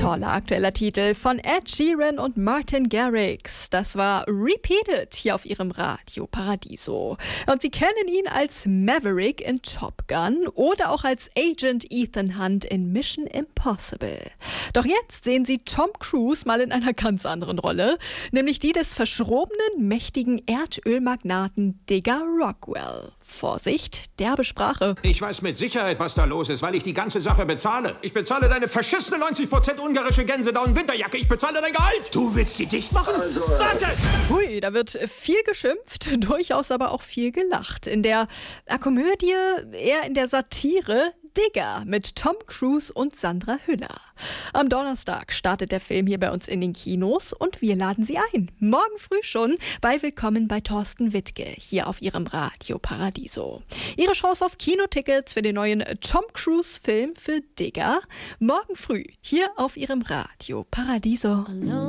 Toller aktueller Titel von Ed Sheeran und Martin Garrix. Das war Repeated hier auf ihrem Radio Paradiso. Und Sie kennen ihn als Maverick in Top Gun oder auch als Agent Ethan Hunt in Mission Impossible. Doch jetzt sehen Sie Tom Cruise mal in einer ganz anderen Rolle, nämlich die des verschrobenen, mächtigen Erdölmagnaten Digger Rockwell. Vorsicht, derbe Sprache. Ich weiß mit Sicherheit, was da los ist, weil ich die ganze Sache bezahle. Ich bezahle deine verschissene 90% ungarische Gänsedown-Winterjacke. Ich bezahle dein Gehalt. Du willst sie dicht machen? Sag es! Hui, da wird viel geschimpft, durchaus aber auch viel gelacht. In der Komödie, eher in der Satire Digger mit Tom Cruise und Sandra Hüller. Am Donnerstag startet der Film hier bei uns in den Kinos und wir laden Sie ein. Morgen früh schon bei Willkommen bei Thorsten Wittke hier auf Ihrem Radio Paradiso. Ihre Chance auf Kinotickets für den neuen Tom Cruise-Film für Digger morgen früh hier auf Ihrem Radio Paradiso.